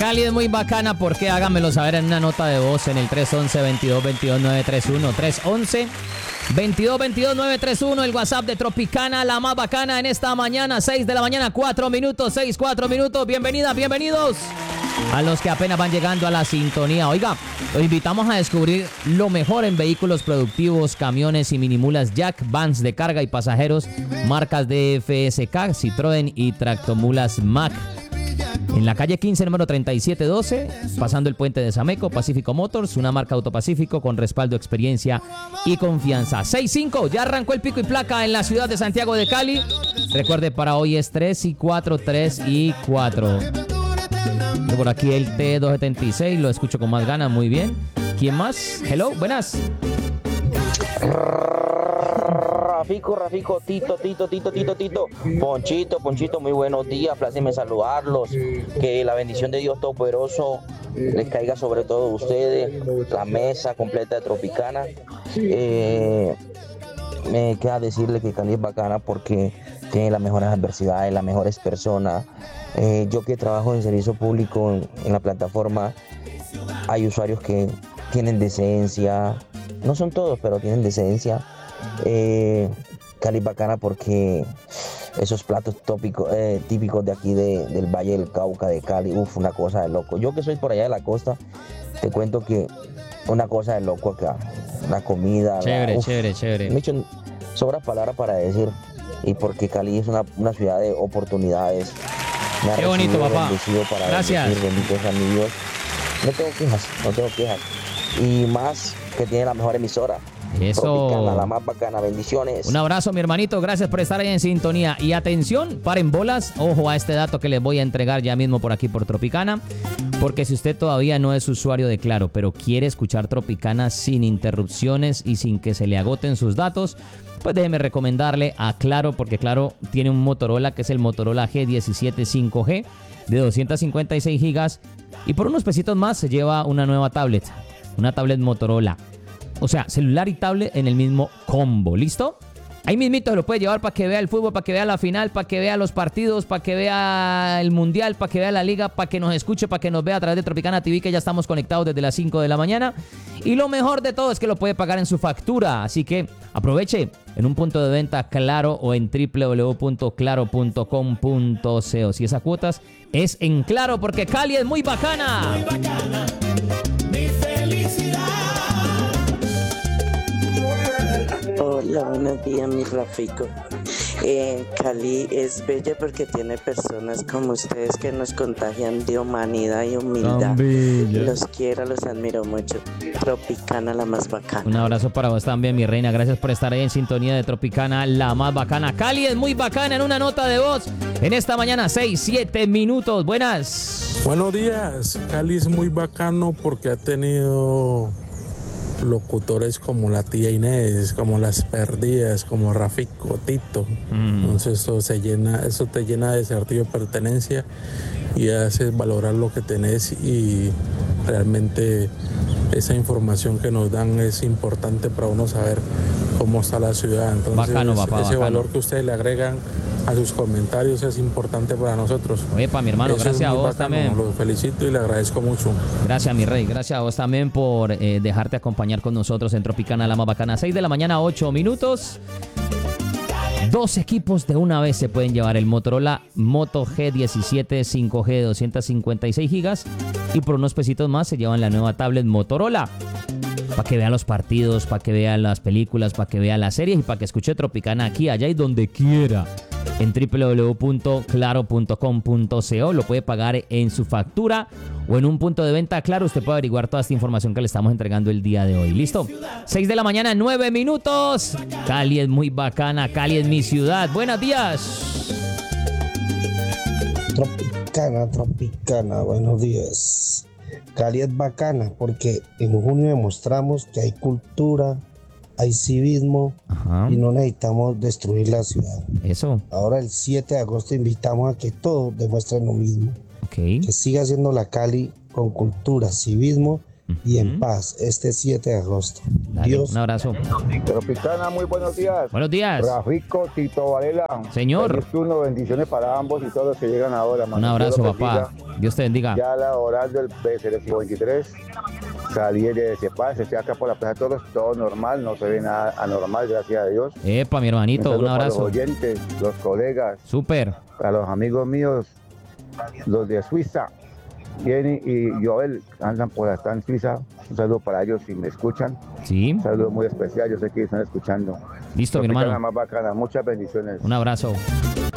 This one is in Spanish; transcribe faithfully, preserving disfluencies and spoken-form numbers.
Cali es muy bacana, porque háganmelo saber en una nota de voz en el tres once, veintidós veintidós, nueve tres uno. tres once, veintidós veintidós, nueve tres uno, el WhatsApp de Tropicana, la más bacana en esta mañana, seis de la mañana, cuatro minutos, seis, cuatro minutos. Bienvenidas, bienvenidos a los que apenas van llegando a la sintonía. Oiga, los invitamos a descubrir lo mejor en vehículos productivos, camiones y minimulas Jack, vans de carga y pasajeros, marcas de F S K, Citroën y tractomulas Mack. En la calle quince, número treinta y siete doce, pasando el puente de Sameco, Pacífico Motors, una marca Autopacífico con respaldo, experiencia y confianza. seis cinco, ya arrancó el pico y placa en la ciudad de Santiago de Cali. Recuerde, para hoy es tres y cuatro, tres y cuatro. Por aquí el T doscientos setenta y seis, lo escucho con más ganas, muy bien. ¿Quién más? Hello, buenas. Rafico, Rafico, Tito, Tito, Tito, Tito, Tito, Ponchito, Ponchito, muy buenos días, pláceme saludarlos, que la bendición de Dios Todopoderoso les caiga sobre todos ustedes, la mesa completa de Tropicana. Eh, me queda decirle que Cali es bacana porque tiene las mejores adversidades, las mejores personas. Eh, yo que trabajo en servicio público en, en la plataforma, hay usuarios que tienen decencia, no son todos, pero tienen decencia. Eh, Cali es bacana porque esos platos tópicos, eh, típicos de aquí de, del Valle del Cauca, de Cali, uff, una cosa de loco. Yo que soy por allá de la costa, te cuento que una cosa de loco acá, la comida. Chévere, la, uf, chévere, chévere. Me he hecho sobras palabras para decir, y porque Cali es una, una ciudad de oportunidades. Me Qué bonito, papá. Para Gracias. Bendecir, bendito sea mi Dios. No tengo quejas, no tengo quejas. Y más que tiene la mejor emisora. Eso. Tropicana, la más bacana. Bendiciones. Un abrazo, mi hermanito. Gracias por estar ahí en sintonía. Y atención, paren bolas. Ojo a este dato que les voy a entregar ya mismo por aquí por Tropicana. Porque si usted todavía no es usuario de Claro, pero quiere escuchar Tropicana sin interrupciones y sin que se le agoten sus datos, pues déjeme recomendarle a Claro, porque Claro tiene un Motorola que es el Motorola G diecisiete cinco G de doscientos cincuenta y seis gigas. Y por unos pesitos más se lleva una nueva tablet. Una tablet Motorola. O sea, celular y tablet en el mismo combo. ¿Listo? Ahí mismito se lo puede llevar para que vea el fútbol, para que vea la final, para que vea los partidos, para que vea el mundial, para que vea la liga, para que nos escuche, para que nos vea a través de Tropicana T V, que ya estamos conectados desde las cinco de la mañana. Y lo mejor de todo es que lo puede pagar en su factura. Así que aproveche en un punto de venta Claro o en doble u doble u doble u punto claro punto com punto co. Si esas cuotas es en Claro, porque Cali es muy bacana. Muy bacana, mi felicidad. Hola, buenos días, mi Rafico. Eh, Cali es bella porque tiene personas como ustedes que nos contagian de humanidad y humildad. Los quiero, los admiro mucho. Tropicana, la más bacana. Un abrazo para vos también, mi reina. Gracias por estar ahí en sintonía de Tropicana, la más bacana. Cali es muy bacana en una nota de voz. En esta mañana, seis, siete minutos. Buenas. Buenos días. Cali es muy bacano porque ha tenido locutores como la tía Inés, como Las Perdidas, como Rafico, Tito. Mm. Entonces eso se llena, eso te llena de sentido de pertenencia y hace valorar lo que tenés, y realmente esa información que nos dan es importante para uno saber cómo está la ciudad. Entonces bacano, papá, ese bacano. valor que ustedes le agregan a sus comentarios es importante para nosotros. Oye, para mi hermano, eso gracias a vos bacano, también. Lo felicito y le agradezco mucho. Gracias, mi rey. Gracias a vos también por eh, dejarte acompañar con nosotros en Tropicana, la más bacana. seis de la mañana, ocho minutos. Dos equipos de una vez se pueden llevar el Motorola Moto G diecisiete cinco G de doscientos cincuenta y seis gigas. Y por unos pesitos más se llevan la nueva tablet Motorola. Para que vea los partidos, para que vea las películas, para que vea las series y para que escuche Tropicana aquí, allá y donde quiera. En doble u doble u doble u punto claro punto com punto co. Lo puede pagar en su factura o en un punto de venta Claro. Usted puede averiguar toda esta información que le estamos entregando el día de hoy. ¿Listo? seis de la mañana, nueve minutos. Cali es muy bacana. Cali es mi ciudad. Buenos días. Tropicana, Tropicana, buenos días. Cali es bacana porque en junio demostramos que hay cultura, hay civismo. Ajá. Y no necesitamos destruir la ciudad. Eso. Ahora el siete de agosto invitamos a que todos demuestren lo mismo. Okay. Que siga siendo la Cali con cultura, civismo uh-huh. y en paz este siete de agosto. Dale. Dale, Dios. Un abrazo. Tropicana, muy buenos días. Buenos días. Rafico, Tito Varela. Señor. Feliz turno, bendiciones para ambos y todos los que llegan ahora. Un abrazo, papá. Dios te bendiga. Ya a la hora del B C R veintitrés, salí de Cepaz, estoy acá por la Plaza de Toros, todo normal, no se ve nada anormal, gracias a Dios. Epa, mi hermanito, un, un abrazo. Para los oyentes, los colegas. Súper. A los amigos míos, los de Suiza, Jenny y Joel, andan por acá en Suiza. Un saludo para ellos si me escuchan. Sí. Un saludo muy especial, yo sé que están escuchando. Listo, mi hermano. Más bacana, muchas bendiciones. Un abrazo.